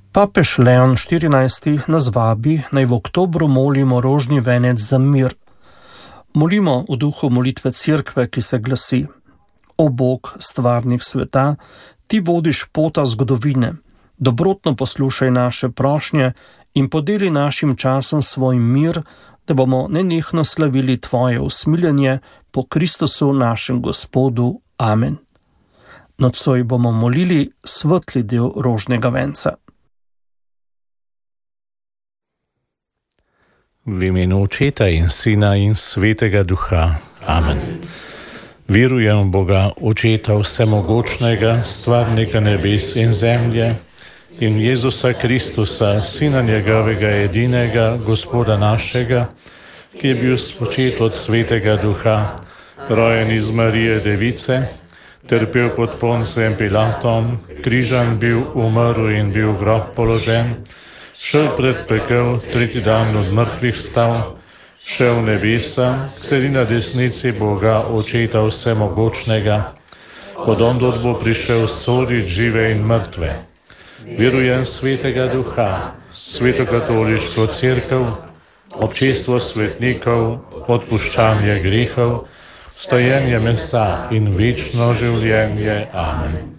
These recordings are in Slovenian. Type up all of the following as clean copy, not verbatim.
Papež Leon XIV. Nas vabi, naj v oktobru molimo rožni venec za mir. Molimo v duhu molitve Cerkve, ki se glasi: O Bog, stvarnik sveta, ti vodiš pota zgodovine, dobrotno poslušaj naše prošnje in podeli našim časom svoj mir, da bomo nenehno slavili tvoje usmiljenje po Kristusu našem Gospodu. Amen. Nocoj bomo molili svetli del rožnega venca. V imenu Očeta in Sina in Svetega Duha. Amen. Verujem v Boga, Očeta vsemogočnega, stvarnika nebes in zemlje, in Jezusa Kristusa, Sina njegovega edinega, Gospoda našega, ki je bil spočet od Svetega Duha, rojen iz Marije Device, trpel pod Poncem Pilatom, križan bil, umrl in bil v grob položen, šel pred pekel, tretji dan od mrtvih vstal, šel v nebesa, sedi na desnici Boga, Očeta vsemogočnega, od ondod bo prišel soditi žive in mrtve. Verujem Svetega Duha, Svetokatoliško cerkev, občestvo svetnikov, odpuščanje grehov, stojenje mesa in večno življenje. Amen.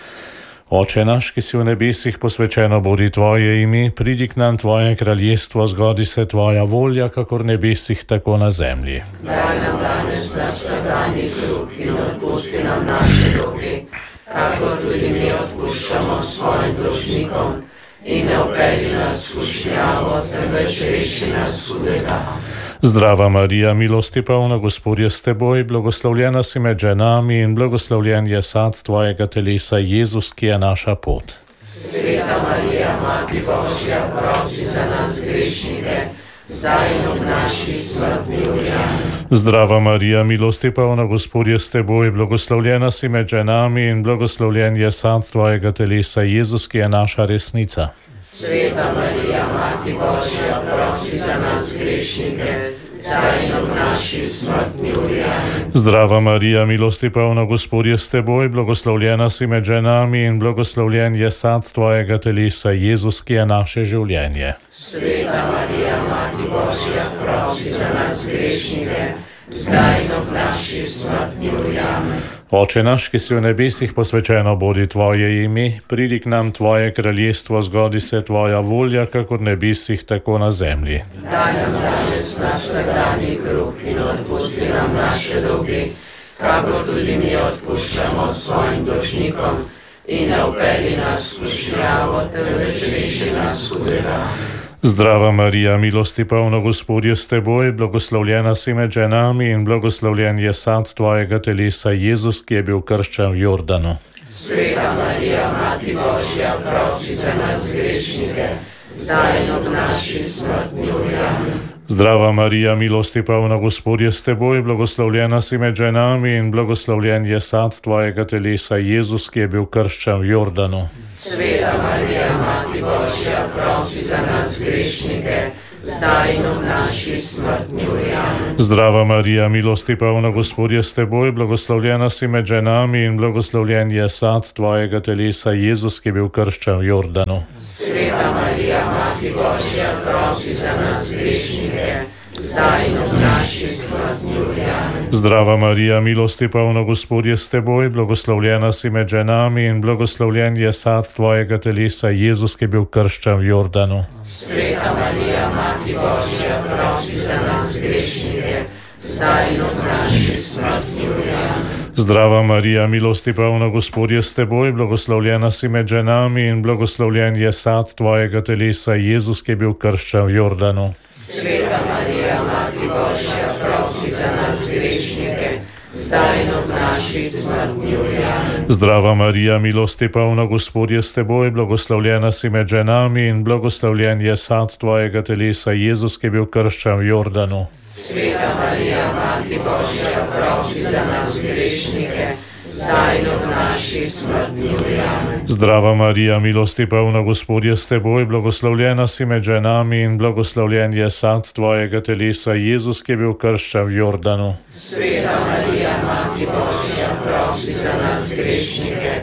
Oče naš, ki si v nebesih, posvečeno bodi tvoje ime, pridi k nam tvoje kraljestvo, zgodi se tvoja volja, kakor v nebesih, tako na zemlji. Daj nam danes naš vsakdanji kruh in odpusti nam naše dolge, kakor tudi mi odpuščamo svojim dolžnikom, in ne vpelji nas v skušnjavo, temveč reši nas hudega. Zdrava Marija, milosti polna, Gospod je s teboj, blagoslovljena si med ženami in blagoslovljen je sad tvojega telesa, Jezus, ki je naša pot. Sveta Marija, Mati Božja, prosi za nas grešnike, zdaj in ob naši smrtni uri. Amen. Zdrava Marija, milosti polna, Gospod je s teboj, blagoslovljena si med ženami in blagoslovljen je sad tvojega telesa, Jezus, ki je naša resnica. Sveta Marija, Mati Božja, prosi za nas grešnike, zdaj in ob naši smrtni uri. Amen. Zdrava Marija, milosti polna, Gospod je s teboj, blagoslovljena si med ženami in blagoslovljen je sad tvojega telesa, Jezus, ki je naše življenje. Sveta Marija, Mati Božja, prosi za nas grešnike, zdaj in ob naši smrtni uri. Amen. Oče naš, ki si v nebesih, posvečeno bodi tvoje ime, pridi k nam tvoje kraljestvo, zgodi se tvoja volja, kakor v nebesih, tako na zemlji. Daj nam danes naš vsakdanji kruh in odpusti nam naše dolge, kakor tudi mi odpuščamo svojim dolžnikom, in ne vpelji nas v skušnjavo, temveč reši nas hudega. Zdrava Marija, milosti polna, Gospod je s teboj, blagoslovljena si med ženami in blagoslovljen je sad tvojega telesa, Jezus, ki je bil krščen v Jordanu. Sveta Marija, Mati Božja, prosi za nas grešnike, zdaj in ob naši smrtni uri. Amen. Zdrava Marija, milosti polna, Gospod je s teboj, blagoslovljena si med ženami in blagoslovljen je sad tvojega telesa, Jezus, ki je bil krščen v Jordanu. Sveta Marija, Mati Božja, prosi za nas grešnike, zdaj in ob naši smrtni uri. Amen. Zdrava Marija, milosti polna, Gospod je s teboj, blagoslovljena si med ženami in blagoslovljen je sad tvojega telesa, Jezus, ki je bil krščen v Jordanu. Sveta Marija, Mati Božja, prosi za nas grešnike, zdaj in ob naši smrtni uri. Amen. Zdrava Marija, milosti polna, Gospod je s teboj, blagoslovljena si med ženami in blagoslovljen je sad tvojega telesa, Jezus, ki je bil krščen v Jordanu. Sveta Marija, Mati Božja, prosi za nas grešnike, zdaj in ob naši smrtni uri. Amen. Zdrava Marija, milosti polna, Gospod je s teboj, blagoslovljena si med ženami in blagoslovljen je sad tvojega telesa, Jezus, ki je bil krščen v Jordanu. Sveta Marija, Mati Božja, prosi za nas grešnike, zdaj in ob naši smrtni uri. Amen. Zdrava Marija, milosti polna, Gospod je s teboj, blagoslovljena si med ženami in blagoslovljen je sad tvojega telesa, Jezus, ki je bil krščen v Jordanu. Sveta Marija, Mati Božja, prosi za nas grešnike, zdaj in ob naši smrtni uri. Amen. Zdrava Marija, milosti polna, Gospod je s teboj, blagoslovljena si med ženami in blagoslovljen je sad tvojega telesa, Jezus, ki je bil krščen v Jordanu. Sveta Marija, Mati Božja, prosi za nas grešnike,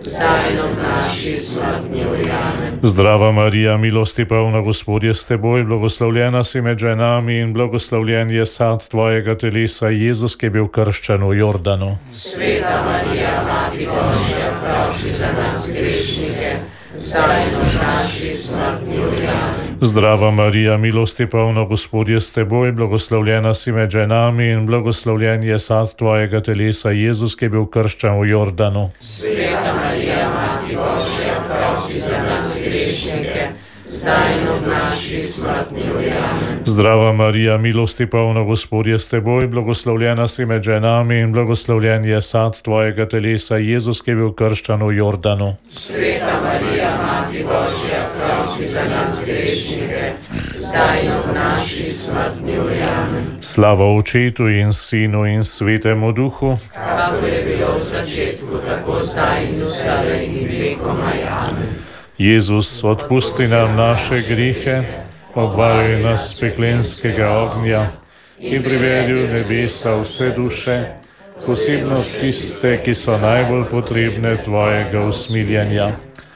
zdaj in ob naši smrtni uri. Amen. Zdrava Marija, milosti polna, Gospod je s teboj, blagoslovljena si med ženami in blagoslovljen je sad tvojega telesa, Jezus, ki je bil krščen v Jordanu. Sveta Marija, Mati Božja, prosi za nas grešnike, zdaj in ob naši smrtni uri. Amen. Zdrava Marija, milosti polna, Gospod je s teboj, blagoslovljena si med ženami in blagoslovljen je sad tvojega telesa, Jezus, ki je bil krščen v Jordanu. Sveta Marija, Mati Božja, prosi za nas grešnike, zdaj in ob naši smrtni uri. Amen. Zdrava Marija, milosti polna, Gospod je s teboj, blagoslovljena si med ženami in blagoslovljen je sad tvojega telesa, Jezus, ki je bil krščen v Jordanu. Sveta Marija, Mati Božja, prosi za nas grešnike, zdaj in ob naši smrtni uri. Amen. Slava Očetu in Sinu in Svetemu Duhu, Kakor je bilo v začetku, tako zdaj in vselej in vekomaj. Amen. Jezus, odpusti nam naše grihe, obvaruj nas z peklenskega ognja in privedi v nebesa vse duše, posebno tiste, ki so najbolj potrebne tvojega usmiljenja.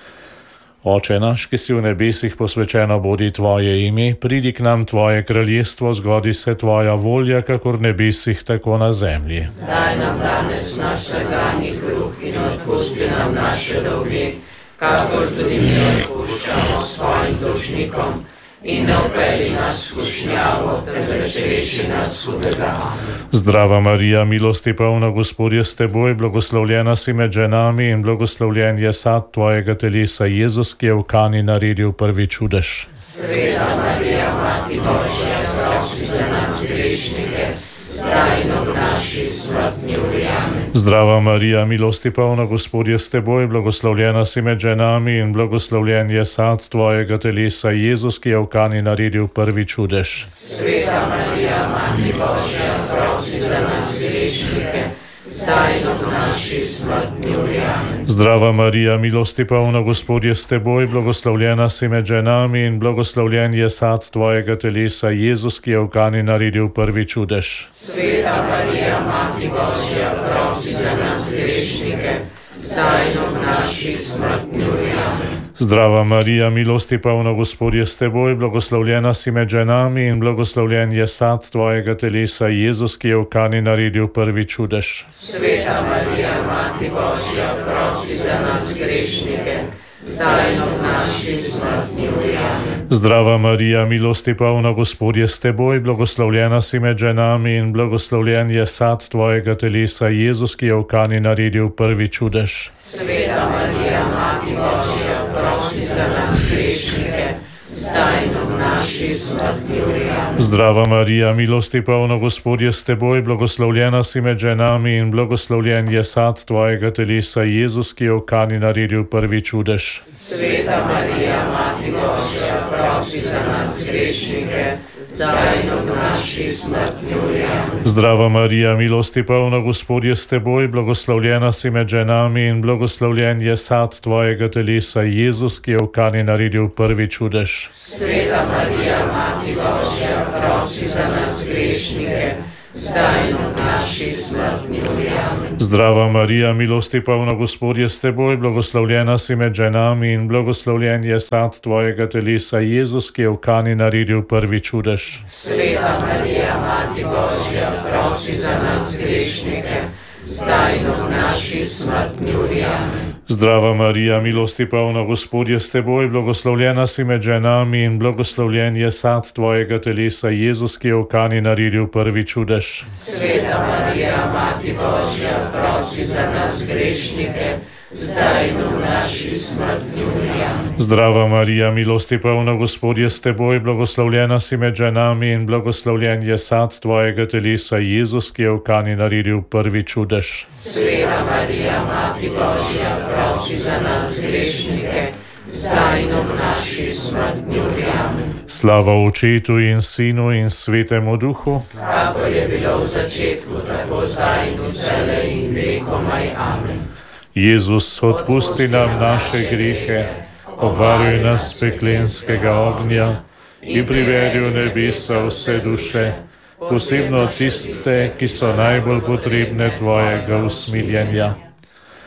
Oče naš, ki si v nebesih, posvečeno bodi tvoje ime, pridi k nam tvoje kraljestvo, zgodi se tvoja volja, kakor v nebesih, tako na zemlji. Daj nam danes naš vsakdanji kruh in odpusti nam naše dolge, kakor tudi mi odpuščamo svojim dolžnikom, in ne vpelji nas v skušnjavo, temveč reši nas hudega. Zdrava Marija, milosti polna, Gospod je s teboj, blagoslovljena si med ženami in blagoslovljen je sad tvojega telesa, Jezus, ki je v Kani naredil prvi čudež. Sveta Marija, Mati Božja, prosi za nas grešnike, zdaj in ob naši smrtni uri. Amen. Zdrava Marija, milosti polna, Gospod je s teboj, blagoslovljena si med ženami in blagoslovljen je sad tvojega telesa, Jezus, ki je v Kani naredil prvi čudež. Sveta Marija, Mati Božja, prosi za nas grešnike, zdaj in ob naši smrtni uri. Amen. Zdrava Marija, milosti polna, Gospod je s teboj, blagoslovljena si med ženami in blagoslovljen je sad tvojega telesa, Jezus, ki je v Kani naredil prvi čudež. Sveta Marija, Mati Božja, prosi za nas grešnike, zdaj in ob naši smrtni uri. Amen. Zdrava Marija, milosti polna, Gospod je s teboj, blagoslovljena si med ženami in blagoslovljen je sad tvojega telesa, Jezus, ki je v Kani naredil prvi čudež. Sveta Marija, Mati Božja, prosi za nas grešnike, zdaj in ob naši smrtni uri. Amen. Zdrava Marija, milosti polna, Gospod je s teboj, blagoslovljena si med ženami in blagoslovljen je sad tvojega telesa, Jezus, ki je v Kani naredil prvi čudež. Sveta Marija, Mati Božja, prosi za nas grešnike, zdaj in ob naši smrtni uri. Amen. Zdrava Marija, milosti polna, Gospod je s teboj, blagoslovljena si med ženami in blagoslovljen je sad tvojega telesa, Jezus, ki je v Kani naredil prvi čudež. Sveta Marija, Mati Božja, prosi za nas grešnike, zdaj in ob naši smrtni uri. Amen. Zdrava Marija, milosti polna, Gospod je s teboj, blagoslovljena si med ženami in blagoslovljen je sad tvojega telesa, Jezus, ki je v Kani naredil prvi čudež. Sveta Marija, Mati Božja, prosi za nas grešnike, zdaj in ob naši smrtni uri. Amen. Zdrava Marija, milosti polna, Gospod je s teboj, blagoslovljena si med ženami in blagoslovljen je sad tvojega telesa, Jezus, ki je v Kani naredil prvi čudež. Sveta Marija, Mati Božja, prosi za nas grešnike, zdaj in ob naši smrtni uri. Amen. Zdrava Marija, milosti polna, Gospod je s teboj, blagoslovljena si med ženami in blagoslovljen je sad tvojega telesa, Jezus, ki je v Kani naredil prvi čudež. Sveta Marija, Mati Božja, prosi za nas grešnike, zdaj in v naši smrtni uri. Amen. Zdrava Marija, milosti polna, Gospod je s teboj, blagoslovljena si med ženami in blagoslovljen je sad tvojega telesa, Jezus, ki je v Kani naredil prvi čudež. Sveta Marija, Mati Božja, prosi za nas grešnike, zdaj in v naši smrtni uri. Amen. Slava Očetu in Sinu in Svetemu Duhu, Kakor je bilo v začetku, tako zdaj in vselej in vekomaj. Amen. Jezus, odpusti nam naše grehe, obvaruj nas z peklenskega ognja in privedi v nebesa vse duše, posebno tiste, ki so najbolj potrebne tvojega usmiljenja.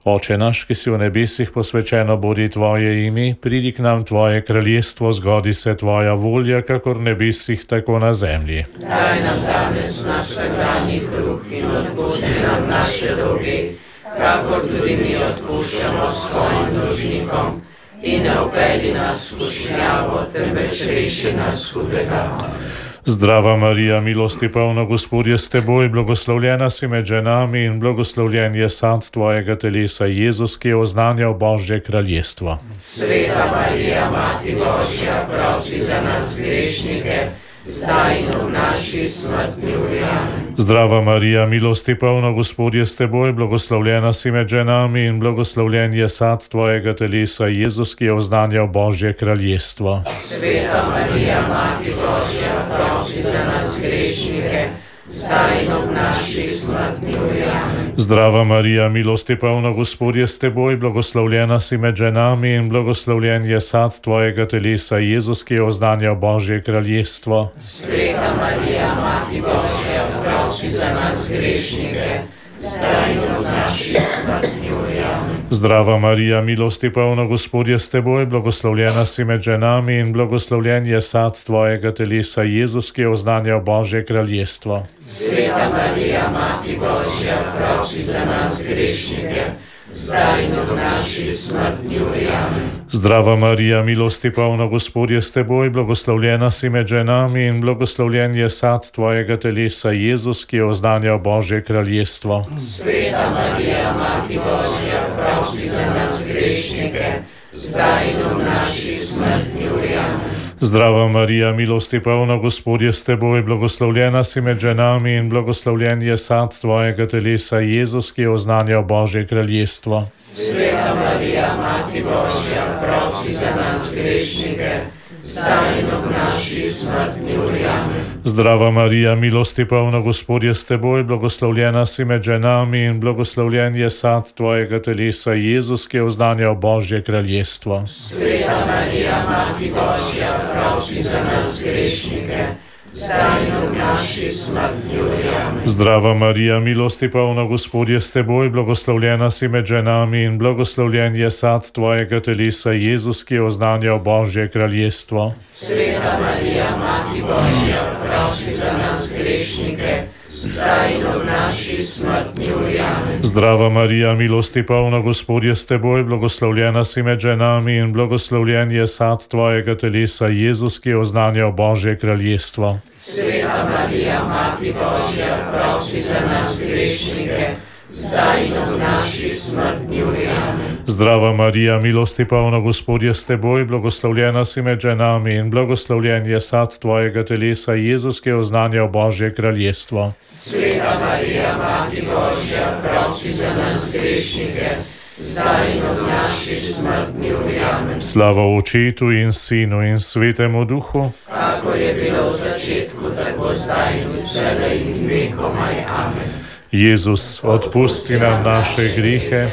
Oče naš, ki si v nebesih, posvečeno bodi tvoje ime, pridi k nam tvoje kraljestvo, zgodi se tvoja volja, kakor v nebesih, tako na zemlji. Daj nam danes naš vsakdanji kruh in odpusti nam naše dolge, kakor tudi mi odpuščamo svojim dolžnikom. In ne vpelji nas v skušnjavo, temveč reši nas hudega. Zdrava Marija, milosti polna, Gospod je s teboj, blagoslovljena si med ženami in blagoslovljen je sad tvojega telesa, Jezus, ki je oznanjal Božje kraljestvo. Sveta Marija, Mati Božja, prosi za nas grešnike, zdaj in v naši smrtni uri. Amen. Zdrava Marija, milosti polna, Gospod je s teboj, blagoslovljena si med ženami in blagoslovljen je sad tvojega telesa, Jezus, ki je oznanjal Božje kraljestvo. Sveta Marija, Mati Božja, prosi za nas grešnike, zdaj in v naši smrtni uri. Amen. Zdrava Marija, milosti polna, Gospod je s teboj, blagoslovljena si med ženami in blagoslovljen je sad tvojega telesa, Jezus, ki je oznanjal Božje kraljestvo. Sveta Marija, Mati Božja, prosi za nas grešnike, zdaj in v naši smrtni uri. Amen. Zdrava Marija, milosti polna, Gospod je s teboj, blagoslovljena si med ženami in blagoslovljen je sad tvojega telesa, Jezus, ki je oznanjal Božje kraljestvo. Sveta Marija, Mati Božja, prosi za nas grešnike, zdaj in v naši smrtni uri. Amen. Zdrava Marija, milosti polna, Gospod je s teboj, blagoslovljena si med ženami in blagoslovljen je sad tvojega telesa, Jezus, ki je oznanjal Božje kraljestvo. Sveta Marija, Mati Božja, prosi za nas grešnike, zdaj in v naši smrtni uri. Amen. Zdrava Marija, milosti polna, Gospod je s teboj, blagoslovljena si med ženami in blagoslovljen je sad tvojega telesa, Jezus, ki je oznanjal Božje kraljestvo. Sveta Marija, Mati Božja, prosi za nas grešnike, zdaj in v naši smrtni uri. Amen. Zdrava Marija, milosti polna, Gospod je s teboj, blagoslovljena si med ženami in blagoslovljen je sad tvojega telesa, Jezus, ki je oznanjal Božje kraljestvo. Sveta Marija, Mati Božja, prosi za nas grešnike, zdaj in v naši smrtni uri. Amen. Zdrava Marija, milosti polna, Gospod je s teboj, blagoslovljena si med ženami in blagoslovljen je sad tvojega telesa, Jezus, ki je oznanjal Božje kraljestvo. Sveta Marija, Mati Božja, prosi za nas grešnike, zdaj in v naši smrtni uri. Amen. Zdrava Marija, milosti polna, Gospod je s teboj, blagoslovljena si med ženami in blagoslovljen je sad tvojega telesa, Jezus, ki je oznanjal Božje kraljestvo. Sveta Marija, Mati Božja, prosi za nas grešnike, zdaj in v naši smrtni uri. Amen. Zdrava Marija, milosti polna, Gospod je s teboj, blagoslovljena si med ženami in blagoslovljen je sad tvojega telesa, Jezus, ki je oznanjal Božje kraljestvo. Sveta Marija, Mati Božja, prosi za nas grešnike, zdaj in v naši smrtni uri. Amen. Slava Očetu in Sinu in Svetemu Duhu, kakor je bilo v začetku, tako zdaj in vselej in vekomaj. Amen. Jezus, odpusti nam naše grehe,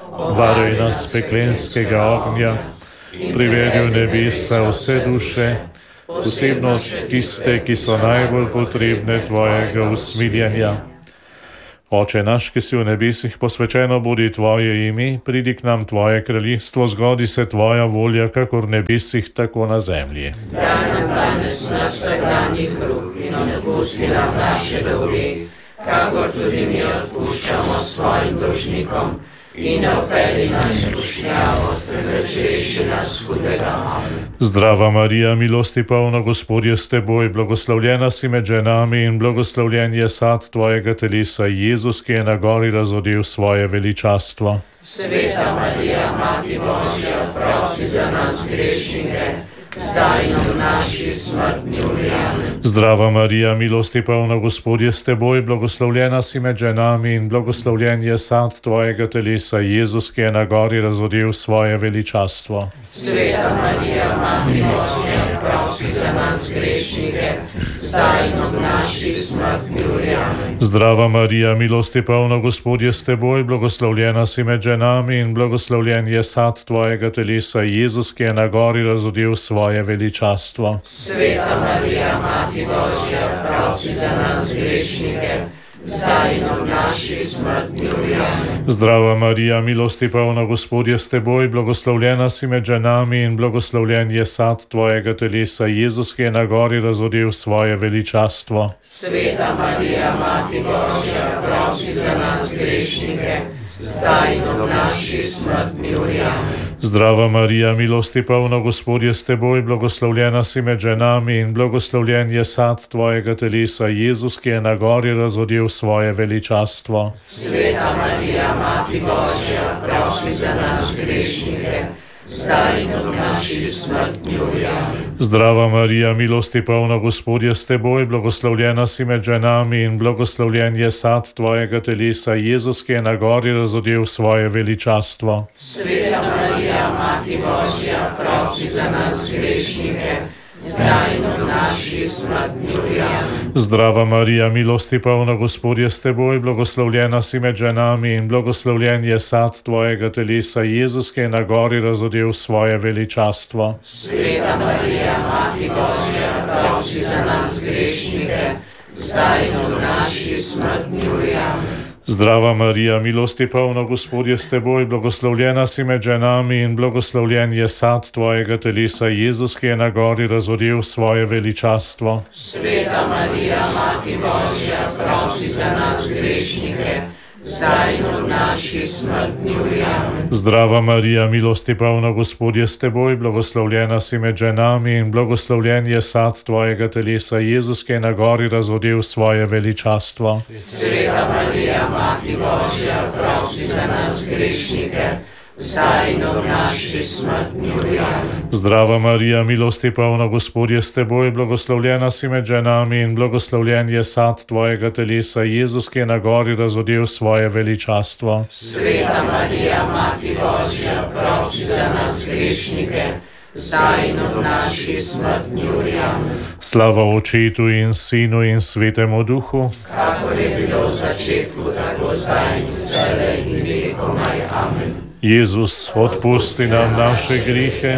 varuj nas peklenskega ognja, privedi v nebesa vse duše, posebno tiste, ki so najbolj potrebne tvojega usmiljenja. Oče naš, ki si v nebesih, posvečeno bodi tvoje ime, pridi k nam tvoje kraljestvo, zgodi se tvoja volja, kakor v nebesih, tako na zemlji. Daj nam danes naš vsakdanji kruh in odpusti nam naše dolge, kakor tudi mi odpuščamo svojim dolžnikom. In ne vpelji nas v skušnjavo, temveč reši nas hudega. Amen. Zdrava Marija, milosti polna, Gospod je s teboj, blagoslovljena si med ženami in blagoslovljen je sad tvojega telesa, Jezus, ki je na gori razodel svoje veličastvo. Sveta Marija, Mati Božja, prosi za nas grešnike, zdaj in v naši smrtni uri. Amen. Zdrava Marija, milosti polna, Gospod je s teboj, blagoslovljena si med ženami in blagoslovljen je sad tvojega telesa, Jezus, ki je na gori razodel svoje veličastvo. Sveta Marija, Mati Božja, prosi za nas grešnike, zdaj in v naši smrtni uri. Amen. Zdrava Marija, milosti polna, Gospod je s teboj, blagoslovljena si med ženami in blagoslovljen je sad tvojega telesa, Jezus, ki je na gori razodel svoje veličastvo. Sveta Marija, Mati Božja, prosi za nas grešnike, zdaj in ob naši smrtni uri. Amen. Zdrava Marija, milosti polna, Gospod je s teboj, blagoslovljena si med ženami in blagoslovljen je sad tvojega telesa, Jezus, ki je na gori razodel svoje veličastvo. Sveta Marija, Mati Božja, prosi za nas grešnike, zdaj in ob naši smrtni uri. Amen. Zdrava Marija, milosti polna, Gospod je s teboj, blagoslovljena si med ženami in blagoslovljen je sad tvojega telesa, Jezus, ki je na gori razodel svoje veličastvo. Sveta Marija, Mati Božja, prosi za nas grešnike, zdaj in ob naši smrtni uri. Amen. Zdrava Marija, milosti polna, Gospod je s teboj, blagoslovljena si med ženami in blagoslovljen je sad tvojega telesa, Jezus, ki je na gori razodel svoje veličastvo. Sveta Marija, Mati Božja, prosi za nas grešnike, zdaj in ob naši smrtni uri. Amen. Zdrava Marija, milosti polna, Gospod je s teboj, blagoslovljena si med ženami in blagoslovljen je sad tvojega telesa, Jezus, ki je na gori razodel svoje veličastvo. Sveta Marija, Mati Božja, prosi za nas grešnike, zdaj in ob naši smrtni uri. Amen. Zdrava Marija, milosti polna, Gospod je s teboj, blagoslovljena si med ženami in blagoslovljen je sad tvojega telesa, Jezus, ki je na gori razodel svoje veličastvo. Sveta Marija, Mati Božja, prosi za nas grešnike, zdaj in ob naši smrtni uri. Amen. Zdrava Marija, milosti polna, Gospod je s teboj, blagoslovljena si med ženami in blagoslovljen je sad tvojega telesa, Jezus, ki je na gori razodel svoje veličastvo. Sveta Marija, Mati Božja, prosi za nas grešnike, zdaj in ob naši smrtni uri. Amen. Zdrava Marija, milosti polna, Gospod je s teboj, blagoslovljena si med ženami in blagoslovljen je sad tvojega telesa, Jezus, ki je na gori razodel svoje veličastvo. Sveta Marija, Mati Božja, prosi za nas grešnike, zdaj in ob naši smrtni uri. Amen. Slava Očetu in Sinu in Svetemu Duhu, kakor je bilo v začetku, tako zdaj in vselej in vekomaj. Amen. Jezus, odpusti nam naše grehe,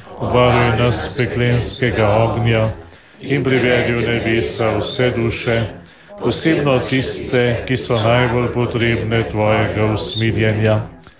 varuj nas peklenskega ognja in privedi v nebesa vse duše, posebno tiste, ki so najbolj potrebne tvojega usmiljenja.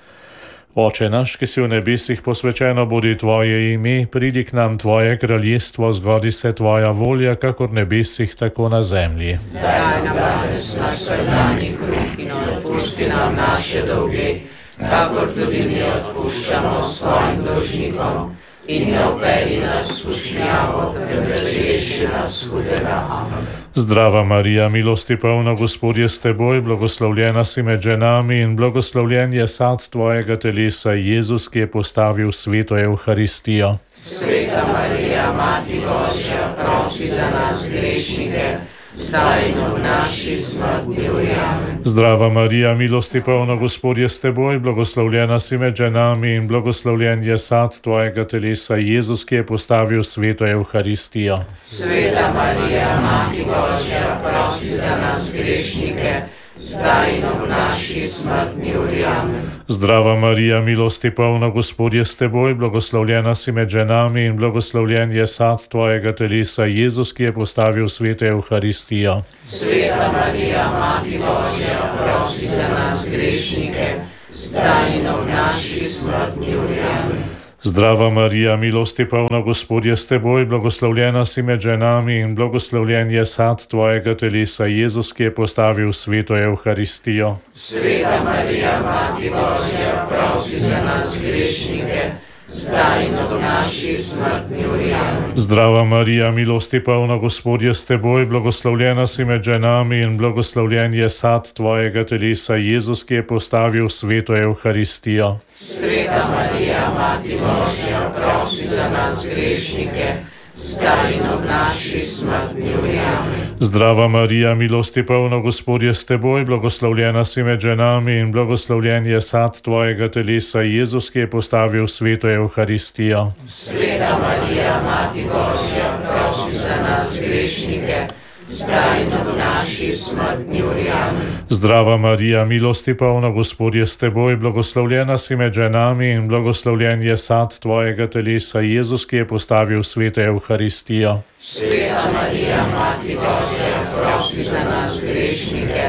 Oče naš, ki si v nebesih, posvečeno bodi tvoje ime, pridi k nam tvoje kraljestvo, zgodi se tvoja volja, kakor v nebesih, tako na zemlji. Daj nam danes naš vsakdanji kruh in odpusti nam naše dolge, kakor tudi mi odpuščamo svojim dolžnikom, in ne vpelji nas v skušnjavo, temveč reši nas hudega. Amen. Zdrava Marija, milosti polna, Gospod je s teboj, blagoslovljena si med ženami in blagoslovljen je sad tvojega telesa, Jezus, ki je postavil sveto Evharistijo. Sveta Marija, Mati Božja, prosi za nas grešnike, zdaj in ob naši smrtni uri. Amen. Zdrava Marija, milosti polna, Gospod je s teboj, blagoslovljena si med ženami in blagoslovljen je sad tvojega telesa, Jezus, ki je postavil sveto Evharistijo. Sveta Marija, Mati Božja, prosi za nas grešnike, zdaj in ob naši smrtni uri. Amen. Zdrava Marija, milosti polna, Gospod je s teboj, blagoslovljena si med ženami in blagoslovljen je sad tvojega telesa, Jezus, ki je postavil sveto Evharistijo. Sveta Marija, Mati Božja, prosi za nas grešnike, zdaj in ob naši smrtni uri. Amen. Zdrava Marija, milosti polna, Gospod je s teboj, blagoslovljena si med ženami in blagoslovljen je sad tvojega telesa, Jezus, ki je postavil sveto Evharistijo. Sveta Marija, Mati Božja, prosi za nas grešnike, zdaj in ob naši smrtni uri. Amen. Zdrava Marija, milosti polna, Gospod je s teboj, blagoslovljena si med ženami in blagoslovljen je sad tvojega telesa, Jezus, ki je postavil sveto Evharistijo. Sveta Marija, Mati Božja, prosi za nas grešnike, zdaj in ob naši smrtni uri. Amen. Zdrava Marija, milosti polna, Gospod je s teboj, blagoslovljena si med ženami in blagoslovljen je sad tvojega telesa, Jezus, ki je postavil sveto Evharistijo. Sveta Marija, Mati Božja, prosi za nas grešnike, zdaj in ob naši smrtni uri. Amen. Zdrava Marija, milosti polna, Gospod je s teboj, blagoslovljena si med ženami in blagoslovljen je sad tvojega telesa, Jezus, ki je postavil sveto Evharistijo. Sveta Marija, Mati Božja, prosi za nas grešnike,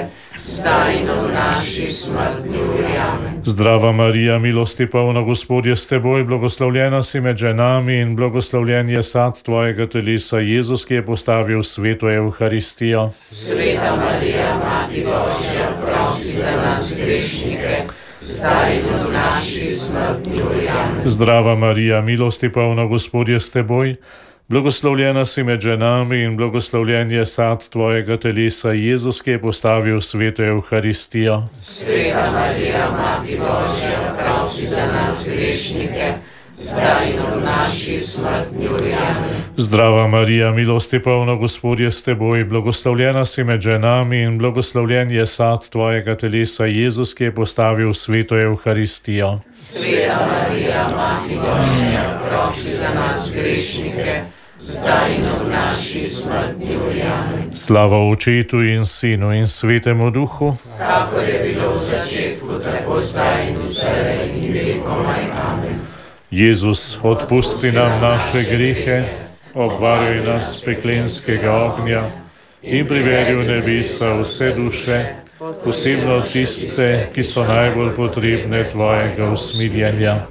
zdaj in v naši smrtni uri. Amen. Zdrava Marija, milosti polna, Gospod je s teboj, blagoslovljena si med ženami in blagoslovljen je sad tvojega telesa, Jezus, ki je postavil sveto Evharistijo. Sveta Marija, Mati Božja, prosi za nas grešnike, zdaj in v naši smrtni uri. Amen. Zdrava Marija, milosti polna, Gospod je s teboj, blagoslovljena si med ženami in blagoslovljen je sad tvojega telesa, Jezus, ki je postavil sveto Evharistijo. Sveta Marija, Mati Božja, prosi za nas grešnike, zdaj in v naši smrtni uri. Amen. Zdrava Marija, milosti polna, Gospod je s teboj, blagoslovljena si med ženami in blagoslovljen je sad tvojega telesa, Jezus, ki je postavil sveto Evharistijo. Sveta Marija, Mati Božja, prosi za nas grešnike, zdaj in v naši smrtni uri. Amen. Slava Očetu in Sinu in Svetemu Duhu, kakor je bilo v začetku, tako zdaj in vselej in vekomaj. Amen. Jezus, odpusti nam naše grehe, obvaruj nas peklenskega ognja in privedi v nebesa vse duše, posebno tiste, ki so najbolj potrebne tvojega usmiljenja.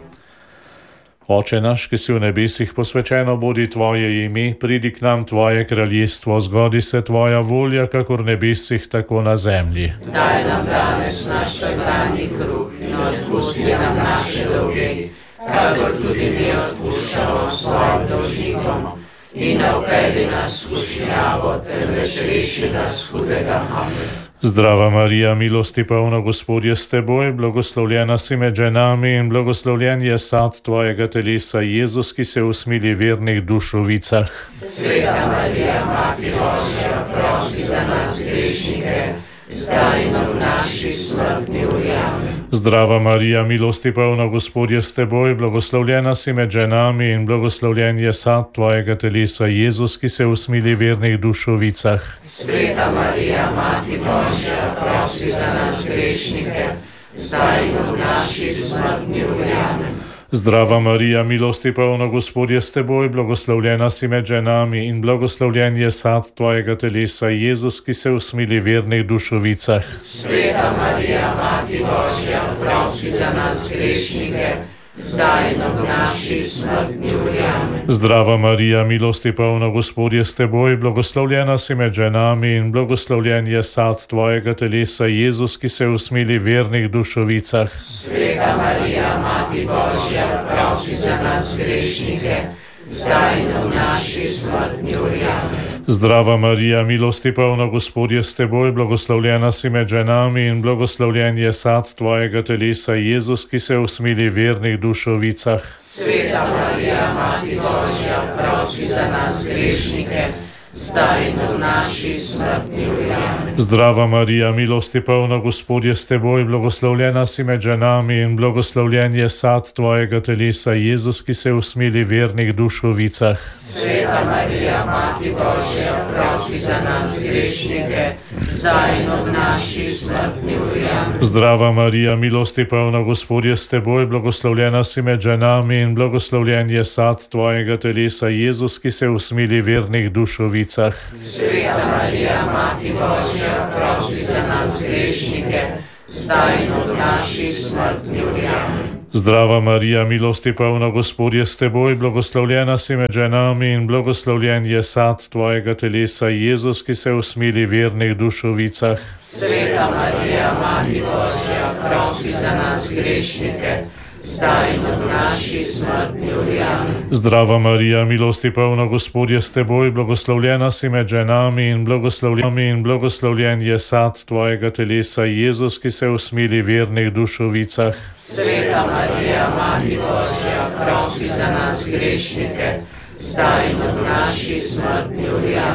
Oče naš, ki si v nebesih, posvečeno bodi tvoje ime, pridi k nam tvoje kraljestvo, zgodi se tvoja volja, kakor v nebesih, tako na zemlji. Daj nam danes naš vsakdanji kruh in odpusti nam naše dolge, kakor tudi mi odpuščamo svojim dolžnikom. In ne vpelji nas v skušnjavo, temveč reši nas hudega. Amen. Zdrava Marija, milosti polna, Gospod je s teboj, blagoslovljena si med ženami in blagoslovljen je sad tvojega telesa, Jezus, ki se usmili vernih duš v vicah. Sveta Marija, Mati Božja, prosi za nas grešnike, zdaj in v naši smrtni uri. Amen. Zdrava Marija, milosti polna, Gospod je s teboj, blagoslovljena si med ženami in blagoslovljen je sad tvojega telesa, Jezus, ki se usmili vernih duš v vicah. Sveta Marija, Mati Božja, prosi za nas grešnike, zdaj in v naši smrtni uri. Amen. Zdrava Marija, milosti polna, Gospod je s teboj, blagoslovljena si med ženami in blagoslovljen je sad tvojega telesa, Jezus, ki se usmili vernih duš v vicah. Sveta Marija, Mati Božja, prosi za nas grešnike, zdaj in v naši smrtni uri. Amen. Zdrava Marija, milosti polna, Gospod je s teboj, blagoslovljena si med ženami in blagoslovljen je sad tvojega telesa, Jezus, ki se usmili vernih duš v vicah. Sveta Marija, Mati Božja, prosi za nas grešnike, zdaj in v naši smrtni uri. Amen. Zdrava Marija, milosti polna, Gospod je s teboj, blagoslovljena si med ženami in blagoslovljen je sad tvojega telesa, Jezus, ki se usmili vernih duš v vicah. Sveta Marija, Mati Božja, prosi za nas grešnike, zdaj in v naši smrtni uri. Amen. Zdrava Marija, milosti polna, Gospod je s teboj, blagoslovljena si med ženami in blagoslovljen je sad tvojega telesa, Jezus, ki se usmili vernih duš v vicah. Sveta Marija, Mati Božja, prosi za nas grešnike, zdaj in v naši smrtni uri. Amen. Zdrava Marija, milosti polna, Gospod je s teboj, blagoslovljena si med ženami in blagoslovljen je sad tvojega telesa, Jezus, ki se usmili vernih duš v vicah. Sveta Marija, Mati Božja, prosi za nas grešnike, zdaj in v naši smrtni uri. Amen. Zdrava Marija, milosti polna, Gospod je s teboj, blagoslovljena si med ženami in blagoslovljen je sad tvojega telesa, Jezus, ki se usmili vernih duš v vicah. Sveta Marija, Mati Božja, prosi za nas grešnike, zdaj in v naši smrtni uri. Amen. Zdrava Marija, milosti polna, Gospod je s teboj, blagoslovljena si med ženami in blagoslovljen je sad tvojega telesa, Jezus, ki se usmili vernih duš v vicah. Sveta Marija, Mati Božja, prosi za nas grešnike, zdaj in v naši smrtni uri.